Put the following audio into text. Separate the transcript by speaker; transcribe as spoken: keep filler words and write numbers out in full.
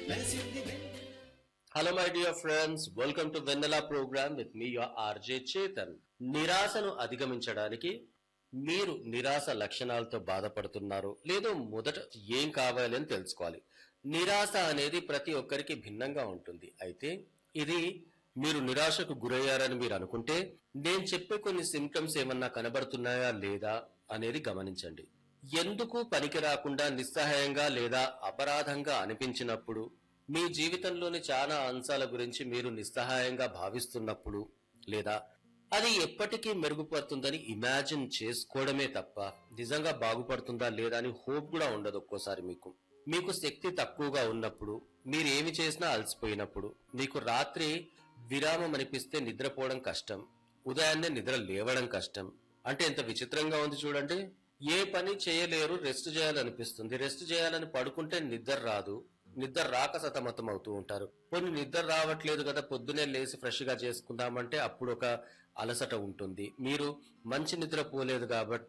Speaker 1: Hello, my dear friends. Welcome to Vanilla program with me, your R J Chetan. నిరాశను అధిగమించడానికి మీరు నిరాశ లక్షణాలతో బాధపడుతున్నారు లేదో మొదట ఏం కావాలి అని తెలుసుకోవాలి. నిరాశ అనేది ప్రతి ఒక్కరికి భిన్నంగా ఉంటుంది. అయితే ఇది మీరు నిరాశకు గురయ్యారని మీరు అనుకుంటే నేను చెప్పే కొన్ని సిమ్టమ్స్ ఏమన్నా కనబడుతున్నాయా లేదా అనేది గమనించండి. ఎందుకు పనికి రాకుండా నిస్సహాయంగా లేదా అపరాధంగా అనిపించినప్పుడు, మీ జీవితంలోని చాలా అంశాల గురించి మీరు నిస్సహాయంగా భావిస్తున్నప్పుడు, లేదా అది ఎప్పటికీ మెరుగుపడుతుందని ఇమాజిన్ చేసుకోవడమే తప్ప నిజంగా బాగుపడుతుందా లేదా అని హోప్ కూడా ఉండదు ఒక్కోసారి మీకు. మీకు శక్తి తక్కువగా ఉన్నప్పుడు, మీరు ఏమి చేసినా అలసిపోయినప్పుడు, మీకు రాత్రి విరామం అనిపిస్తే నిద్రపోవడం కష్టం, ఉదయాన్నే నిద్ర లేవడం కష్టం. అంటే ఎంత విచిత్రంగా ఉంది చూడండి. ఏ పని చేయలేరు, రెస్ట్ చేయాలనిపిస్తుంది, రెస్ట్ చేయాలని పడుకుంటే నిద్ర రాదు, నిద్ర రాక సతమతం అవుతూ ఉంటారు. కొన్ని నిద్ర రావట్లేదు కదా, పొద్దునే లేచి ఫ్రెష్ గా చేసుకుందామంటే అప్పుడు ఒక అలసట ఉంటుంది. మీరు మంచి నిద్ర పోలేదు కాబట్టి